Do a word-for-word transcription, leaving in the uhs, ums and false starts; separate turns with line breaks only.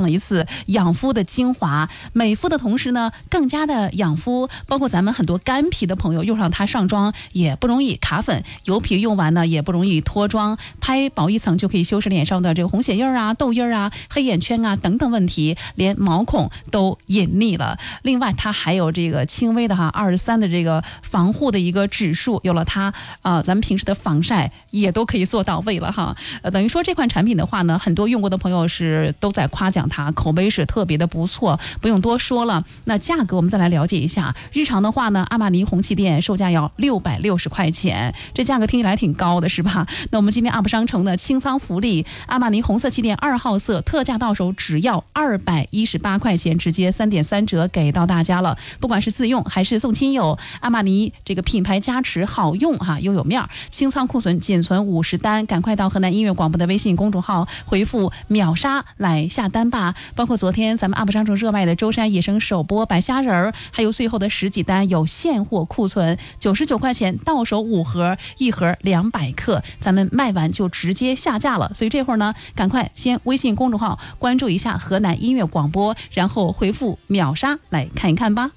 了一次养肤的精华，美肤的同时呢更加的养肤，包括咱们很多干皮的朋友用上它上妆也不容易卡粉，油皮用完呢也不容易脱妆，拍薄一层就可以修饰脸上的这个红血印啊、痘印啊、黑眼圈啊等等问题，连毛孔都隐匿了。另外它还有这个轻微的哈二十三的这个防护的一个指数，有了它啊、呃，咱们平时的防晒也都可以做到位了哈。呃，等于说这款产品的话呢，很多用过的朋友是都在夸奖它，口碑是特别的不错，不用多说了。那价格我们再来了解一下，日常的话呢，阿玛尼红气垫售价要六百六十块钱，这价格听起来挺高的是吧？那我们今天 U P 商城的清仓福利，阿玛尼红色气垫二号色特价到手只要二百一十八块钱，直接三点三折给到大家了。不管是自用还是送亲友，阿玛尼这个品牌加持好用哈，又有面儿。清仓库存仅存五十单，赶快到河南音乐广播的微信公众号回复秒杀来下单吧。包括昨天咱们 U P 商城热卖的舟山野生首播白虾仁儿，还有最后的十几单有现货库存，九十九块钱到手五盒，一盒两百克，咱们卖完就直接下架了。所以这会儿呢，赶快先微信公众号关注一下河南音乐广播，然后回复秒杀来看一看吧。